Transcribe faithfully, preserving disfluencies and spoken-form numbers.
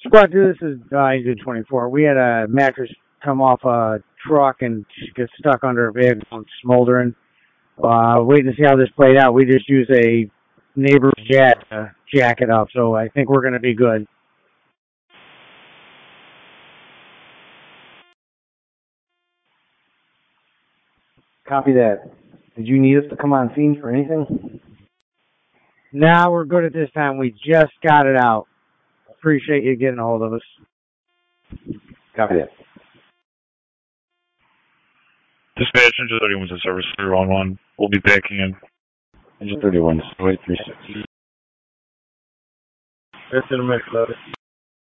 Squad two, this is uh, Agent twenty-four. We had a mattress come off a truck and get stuck under a vehicle and smoldering. Uh, waiting to see how this played out. We just used a neighbor's jet to jack it up, so I think we're going to be good. Copy that. Did you need us to come on scene for anything? Nah, we're good at this time. We just got it out. Appreciate you getting a hold of us. Copy that. Dispatch, Engine thirty-one to service three one one. We'll be backing in. Engine thirty-one, wait three six. That's in the mix, loaded.